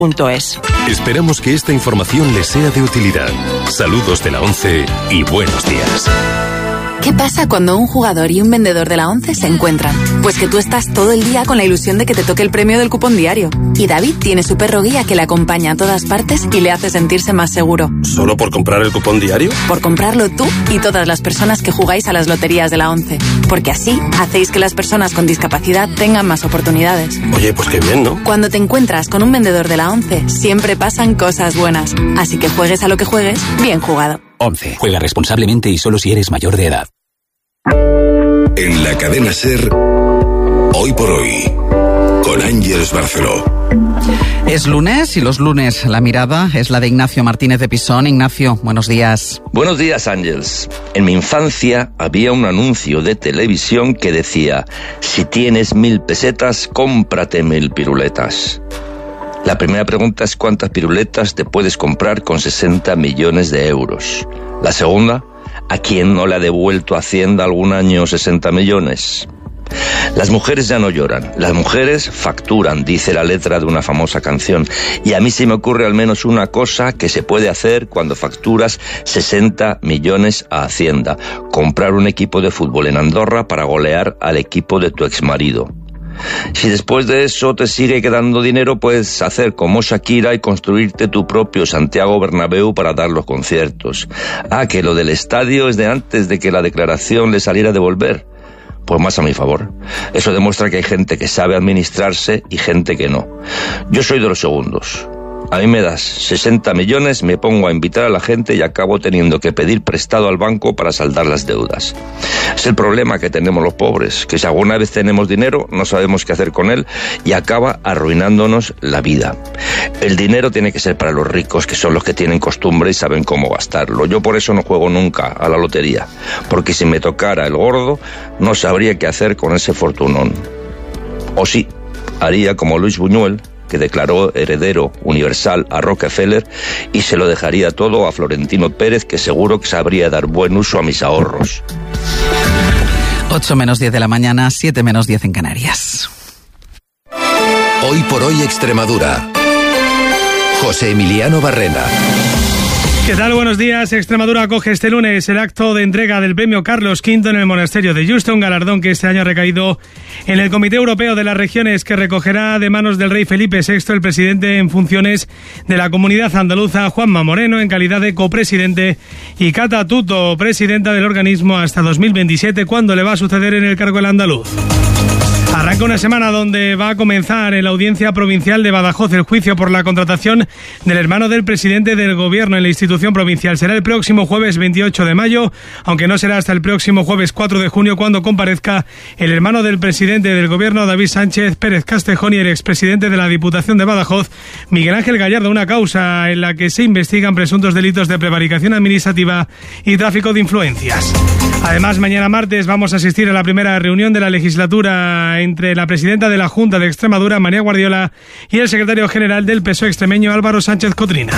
Esperamos que esta información les sea de utilidad. Saludos de la ONCE y buenos días. ¿Qué pasa cuando un jugador y un vendedor de la ONCE se encuentran? Pues que tú estás todo el día con la ilusión de que te toque el premio del cupón diario. Y David tiene su perro guía que le acompaña a todas partes y le hace sentirse más seguro. ¿Solo por comprar el cupón diario? Por comprarlo tú y todas las personas que jugáis a las loterías de la ONCE. Porque así hacéis que las personas con discapacidad tengan más oportunidades. Oye, pues qué bien, ¿no? Cuando te encuentras con un vendedor de la ONCE, siempre pasan cosas buenas. Así que juegues a lo que juegues, bien jugado. 11. Juega responsablemente y solo si eres mayor de edad. En la cadena SER, Hoy por Hoy, con Ángeles Barceló. Es lunes y los lunes la mirada es la de Ignacio Martínez de Pisón. Ignacio, buenos días. Buenos días, Ángeles. En mi infancia había un anuncio de televisión que decía: si tienes 1.000 pesetas, cómprate 1.000 piruletas. La primera pregunta es: ¿cuántas piruletas te puedes comprar con 60 millones de euros? La segunda: ¿a quién no le ha devuelto Hacienda algún año 60 millones? Las mujeres ya no lloran, las mujeres facturan, dice la letra de una famosa canción. Y a mí se me ocurre al menos una cosa que se puede hacer cuando facturas 60 millones a Hacienda: comprar un equipo de fútbol en Andorra para golear al equipo de tu exmarido. Si después de eso te sigue quedando dinero, puedes hacer como Shakira y construirte tu propio Santiago Bernabéu para dar los conciertos. Ah, que lo del estadio es de antes de que la declaración le saliera a devolver. Pues más a mi favor. Eso demuestra que hay gente que sabe administrarse y gente que no. Yo soy de los segundos. A mí me das 60 millones, me pongo a invitar a la gente y acabo teniendo que pedir prestado al banco para saldar las deudas. Es el problema que tenemos los pobres, que si alguna vez tenemos dinero no sabemos qué hacer con él y acaba arruinándonos la vida. El dinero tiene que ser para los ricos, que son los que tienen costumbre y saben cómo gastarlo. Yo por eso no juego nunca a la lotería, porque si me tocara el gordo no sabría qué hacer con ese fortunón. O sí, haría como Luis Buñuel, que declaró heredero universal a Rockefeller, y se lo dejaría todo a Florentino Pérez, que seguro que sabría dar buen uso a mis ahorros. 8 menos 10 de la mañana, 7 menos 10 en Canarias. Hoy por Hoy Extremadura. José Emiliano Barrena. ¿Qué tal? Buenos días. Extremadura acoge este lunes el acto de entrega del premio Carlos V en el monasterio de Yuste, un galardón que este año ha recaído en el Comité Europeo de las Regiones, que recogerá de manos del rey Felipe VI el presidente en funciones de la Comunidad Andaluza, Juanma Moreno, en calidad de copresidente, y Cata Tuto, presidenta del organismo hasta 2027, cuando le va a suceder en el cargo el andaluz. Arranca una semana donde va a comenzar en la Audiencia Provincial de Badajoz el juicio por la contratación del hermano del presidente del gobierno en la institución provincial. Será el próximo jueves 28 de mayo, aunque no será hasta el próximo jueves 4 de junio cuando comparezca el hermano del presidente del gobierno, David Sánchez Pérez Castejón, y el expresidente de la Diputación de Badajoz, Miguel Ángel Gallardo, una causa en la que se investigan presuntos delitos de prevaricación administrativa y tráfico de influencias. Además, mañana martes vamos a asistir a la primera reunión de la legislatura entre la presidenta de la Junta de Extremadura, María Guardiola, y el secretario general del PSOE extremeño, Álvaro Sánchez Cotrina.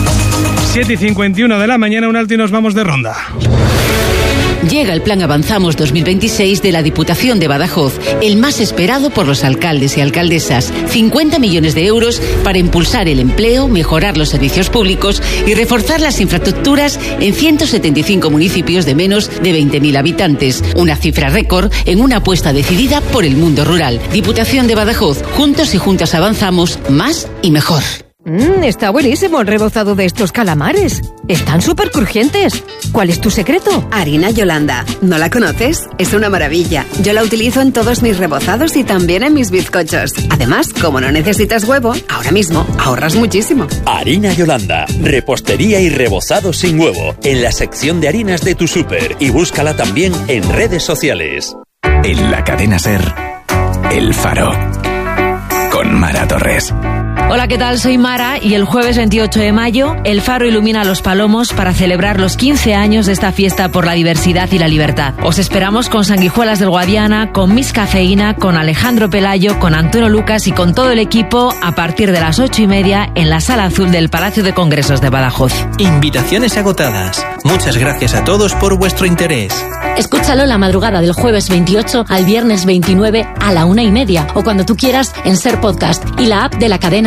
7:51 de la mañana, un alto y nos vamos de ronda. Llega el Plan Avanzamos 2026 de la Diputación de Badajoz, el más esperado por los alcaldes y alcaldesas. 50 millones de euros para impulsar el empleo, mejorar los servicios públicos y reforzar las infraestructuras en 175 municipios de menos de 20.000 habitantes. Una cifra récord en una apuesta decidida por el mundo rural. Diputación de Badajoz, juntos y juntas avanzamos más y mejor. Está buenísimo el rebozado de estos calamares. Están súper crujientes. ¿Cuál es tu secreto? Harina Yolanda. ¿No la conoces? Es una maravilla. Yo la utilizo en todos mis rebozados y también en mis bizcochos. Además, como no necesitas huevo, ahora mismo ahorras muchísimo. Harina Yolanda. Repostería y rebozado sin huevo. En la sección de harinas de tu súper. Y búscala también en redes sociales. En la cadena SER, El Faro. Con Mara Torres. Hola, ¿qué tal? Soy Mara y el jueves 28 de mayo El Faro ilumina Los Palomos para celebrar los 15 años de esta fiesta por la diversidad y la libertad. Os esperamos con Sanguijuelas del Guadiana, con Miss Cafeína, con Alejandro Pelayo, con Antonio Lucas y con todo el equipo a partir de las 8:30 en la Sala Azul del Palacio de Congresos de Badajoz. Invitaciones agotadas. Muchas gracias a todos por vuestro interés. Escúchalo la madrugada del jueves 28 al viernes 29 a la 1:30 o cuando tú quieras en SER Podcast y la app de la cadena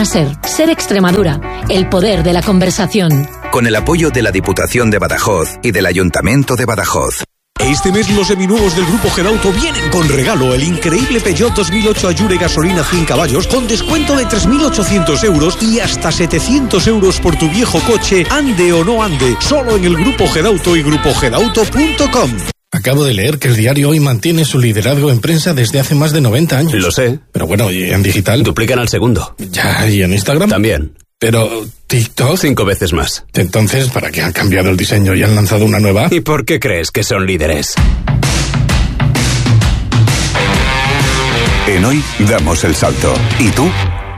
Ser Extremadura, el poder de la conversación. Con el apoyo de la Diputación de Badajoz y del Ayuntamiento de Badajoz. Este mes los seminuevos del Grupo Gedauto vienen con regalo el increíble Peugeot 2008 Allure gasolina 100 caballos con descuento de 3.800 euros y hasta 700 euros por tu viejo coche, ande o no ande, solo en el Grupo Gedauto y grupogedauto.com. Acabo de leer que el diario Hoy mantiene su liderazgo en prensa desde hace más de 90 años. Lo sé. Pero bueno, ¿y en digital? Duplican al segundo. Ya, ¿y en Instagram? También. Pero TikTok... 5 veces más. Entonces, ¿para qué han cambiado el diseño y han lanzado una nueva? ¿Y por qué crees que son líderes? En Hoy damos el salto. ¿Y tú?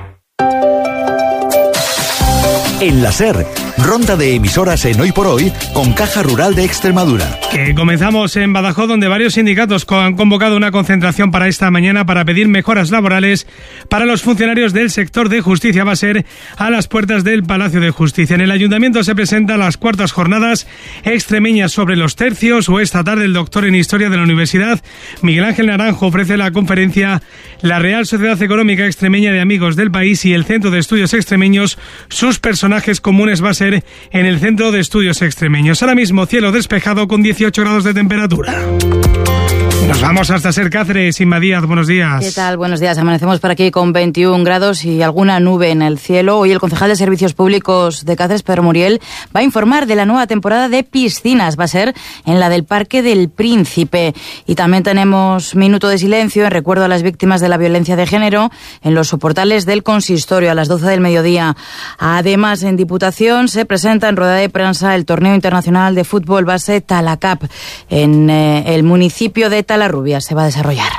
En la SER, ronda de emisoras en Hoy por Hoy con Caja Rural de Extremadura. Que comenzamos en Badajoz, donde varios sindicatos han convocado una concentración para esta mañana para pedir mejoras laborales para los funcionarios del sector de justicia. Va a ser a las puertas del Palacio de Justicia. En el Ayuntamiento se presentan las cuartas jornadas extremeñas sobre los tercios, o esta tarde el doctor en Historia de la Universidad, Miguel Ángel Naranjo, ofrece la conferencia La Real Sociedad Económica Extremeña de Amigos del País y el Centro de Estudios Extremeños, sus personajes comunes. Va a ser en el Centro de Estudios Extremeños. Ahora mismo cielo despejado con 18 grados de temperatura. Nos vamos hasta Ser Cáceres. Inma Díaz, buenos días. ¿Qué tal? Buenos días. Amanecemos por aquí con 21 grados y alguna nube en el cielo. Hoy el concejal de Servicios Públicos de Cáceres, Pedro Muriel, va a informar de la nueva temporada de piscinas. Va a ser en la del Parque del Príncipe. Y también tenemos minuto de silencio en recuerdo a las víctimas de la violencia de género en los soportales del consistorio a las 12 del mediodía. Además, en Diputación se presenta en rueda de prensa el torneo internacional de fútbol base Talacap en el municipio de Talarrubia. Se va a desarrollar.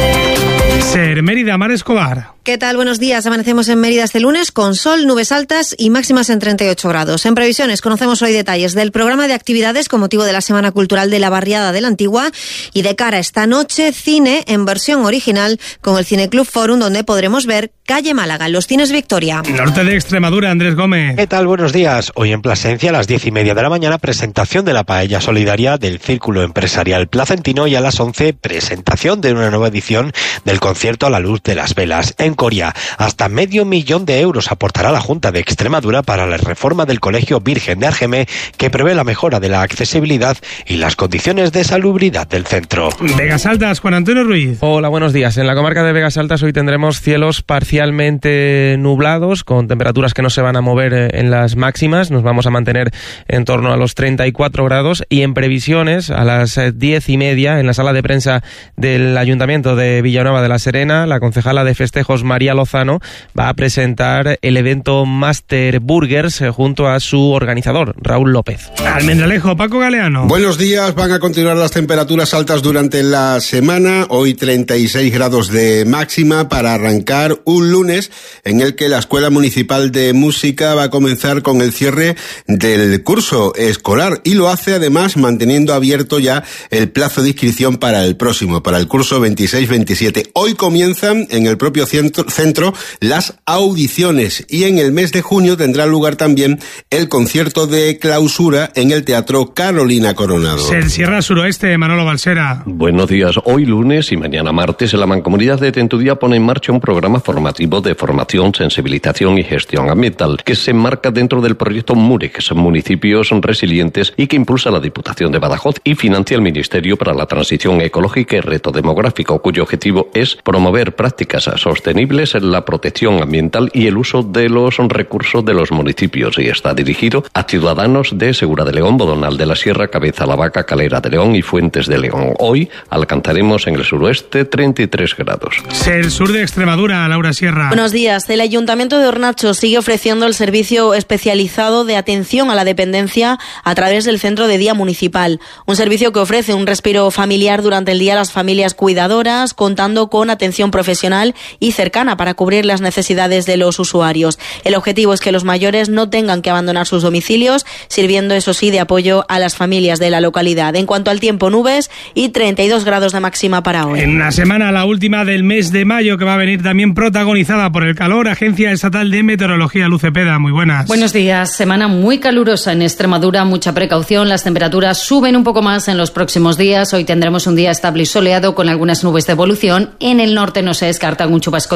Ser Mérida, Mar Escobar. ¿Qué tal? Buenos días. Amanecemos en Mérida este lunes con sol, nubes altas y máximas en 38 grados. En previsiones conocemos hoy detalles del programa de actividades con motivo de la Semana Cultural de la Barriada de la Antigua y de cara a esta noche, cine en versión original con el Cineclub Forum, donde podremos ver Calle Málaga, en los cines Victoria. Norte de Extremadura, Andrés Gómez. ¿Qué tal? Buenos días. Hoy en Plasencia a las 10:30 de la mañana, presentación de la paella solidaria del Círculo Empresarial Placentino, y a las 11 presentación de una nueva edición del concierto a la luz de las velas. En Coria, hasta $500,000 aportará la Junta de Extremadura para la reforma del Colegio Virgen de Argemé, que prevé la mejora de la accesibilidad y las condiciones de salubridad del centro. Vegas Altas, Juan Antonio Ruiz. Hola, buenos días. En la comarca de Vegas Altas hoy tendremos cielos parcialmente nublados, con temperaturas que no se van a mover en las máximas. Nos vamos a mantener en torno a los 34 grados, y en previsiones a las 10:30 en la sala de prensa del Ayuntamiento de Villanueva de la Serena, la concejala de festejos María Lozano va a presentar el evento Master Burgers junto a su organizador, Raúl López. Almendralejo, Paco Galeano. Buenos días. Van a continuar las temperaturas altas durante la semana. Hoy 36 grados de máxima para arrancar un lunes en el que la Escuela Municipal de Música va a comenzar con el cierre del curso escolar, y lo hace además manteniendo abierto ya el plazo de inscripción para el próximo, para el curso 26-27. Hoy comienzan en el propio centro las audiciones, y en el mes de junio tendrá lugar también el concierto de clausura en el Teatro Carolina Coronado. Ser Sierra Suroeste, Manolo Balsera. Buenos días. Hoy lunes y mañana martes la Mancomunidad de Tentudía pone en marcha un programa formativo de formación, sensibilización y gestión ambiental que se enmarca dentro del proyecto MUREX, Municipios Resilientes, y que impulsa la Diputación de Badajoz y financia el Ministerio para la Transición Ecológica y Reto Demográfico, cuyo objetivo es promover prácticas sostenibles en la protección ambiental y el uso de los recursos de los municipios, y está dirigido a ciudadanos de Segura de León, Bodonal de la Sierra, Cabeza la Vaca, Calera de León y Fuentes de León. Hoy alcanzaremos en el suroeste 33 grados. El sur de Extremadura, Laura Sierra. Buenos días. El Ayuntamiento de Hornacho sigue ofreciendo el servicio especializado de atención a la dependencia a través del Centro de Día Municipal. Un servicio que ofrece un respiro familiar durante el día a las familias cuidadoras, contando con atención profesional y cercana para cubrir las necesidades de los usuarios. El objetivo es que los mayores no tengan que abandonar sus domicilios, sirviendo, eso sí, de apoyo a las familias de la localidad. En cuanto al tiempo, nubes y 32 grados de máxima para hoy. En una semana, la última del mes de mayo, que va a venir también protagonizada por el calor. Agencia Estatal de Meteorología, Luz Cepeda, muy buenas. Buenos días. Semana muy calurosa en Extremadura, mucha precaución. Las temperaturas suben un poco más en los próximos días. Hoy tendremos un día estable y soleado con algunas nubes de evolución. En el norte no se descarta un chubasco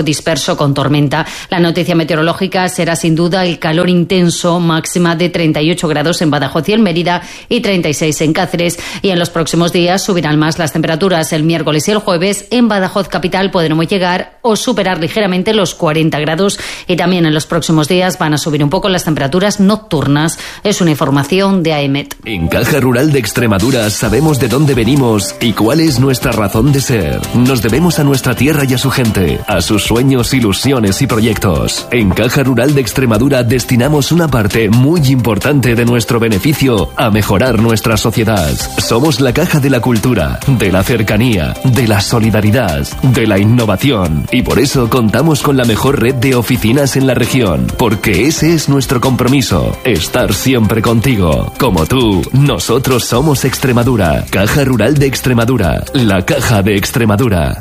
chubasco disperso con tormenta. La noticia meteorológica será sin duda el calor intenso, máxima de 38 grados en Badajoz y en Mérida y 36 en Cáceres. Y en los próximos días subirán más las temperaturas. El miércoles y el jueves en Badajoz capital podremos llegar o superar ligeramente los 40 grados. Y también en los próximos días van a subir un poco las temperaturas nocturnas. Es una información de AEMET. En Caja Rural de Extremadura sabemos de dónde venimos y cuál es nuestra razón de ser. Nos debemos a nuestra tierra y a su gente, a sus sueños, ilusiones y proyectos. En Caja Rural de Extremadura destinamos una parte muy importante de nuestro beneficio a mejorar nuestra sociedad. Somos la caja de la cultura, de la cercanía, de la solidaridad, de la innovación. Y por eso contamos con la mejor red de oficinas en la región, porque ese es nuestro compromiso, estar siempre contigo. Como tú, nosotros somos Extremadura. Caja Rural de Extremadura, la caja de Extremadura.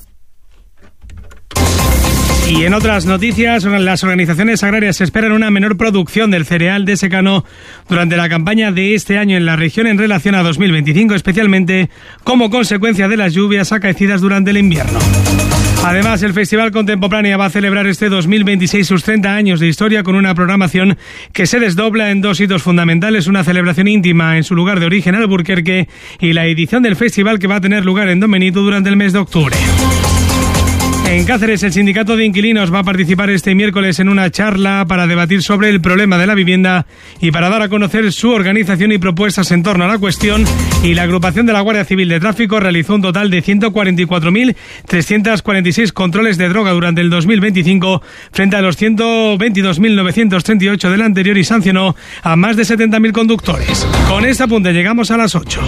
Y en otras noticias, las organizaciones agrarias esperan una menor producción del cereal de secano durante la campaña de este año en la región en relación a 2025, especialmente como consecuencia de las lluvias acaecidas durante el invierno. Además, el Festival Contemporánea va a celebrar este 2026 sus 30 años de historia con una programación que se desdobla en dos hitos fundamentales, una celebración íntima en su lugar de origen, Alburquerque, y la edición del festival que va a tener lugar en Don Benito durante el mes de octubre. En Cáceres, el sindicato de inquilinos va a participar este miércoles en una charla para debatir sobre el problema de la vivienda y para dar a conocer su organización y propuestas en torno a la cuestión. Y la agrupación de la Guardia Civil de Tráfico realizó un total de 144.346 controles de droga durante el 2025 frente a los 122.938 del anterior y sancionó a más de 70.000 conductores. Con este apunte llegamos a las 8.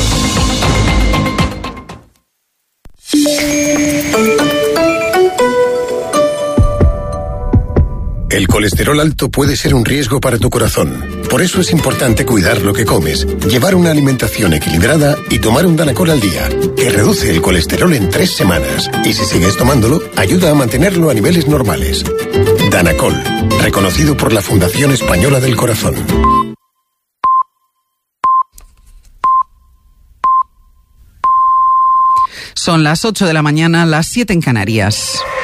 El colesterol alto puede ser un riesgo para tu corazón. Por eso es importante cuidar lo que comes, llevar una alimentación equilibrada y tomar un Danacol al día, que reduce el colesterol en 3 semanas. Y si sigues tomándolo, ayuda a mantenerlo a niveles normales. Danacol, reconocido por la Fundación Española del Corazón. Son las 8 de la mañana, las 7 en Canarias.